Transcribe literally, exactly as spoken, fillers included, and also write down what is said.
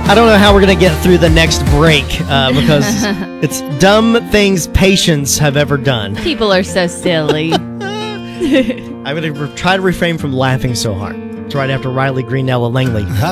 I don't know how we're going to get through the next break uh, because it's dumb things patients have ever done. People are so silly. I'm going to re- try to refrain from laughing so hard. It's right after Riley Green, Ella Langley.